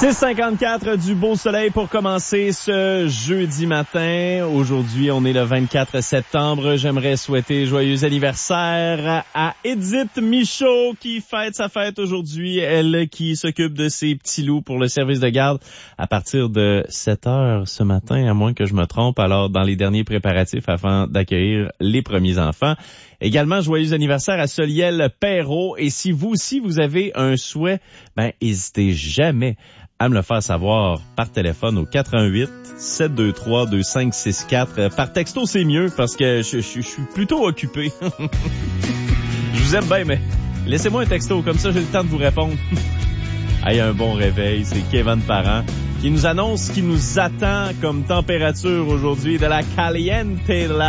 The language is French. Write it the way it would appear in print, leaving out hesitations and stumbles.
6h54 du beau soleil pour commencer ce jeudi matin. Aujourd'hui, on est le 24 septembre. J'aimerais souhaiter joyeux anniversaire à Edith Michaud qui fête sa fête aujourd'hui. Elle qui s'occupe de ses petits loups pour le service de garde à partir de 7h ce matin, à moins que je me trompe. Alors, dans les derniers préparatifs afin d'accueillir les premiers enfants. Également, joyeux anniversaire à Soliel Perrault. Et si vous aussi, vous avez un souhait, n'hésitez jamais à me le faire savoir par téléphone au 418-723-2564. Par texto, c'est mieux parce que je suis plutôt occupé. Je vous aime bien, mais laissez-moi un texto, comme ça j'ai le temps de vous répondre. Hey, un bon réveil, c'est Kevin Parent qui nous annonce ce qui nous attend comme température aujourd'hui, de la caliente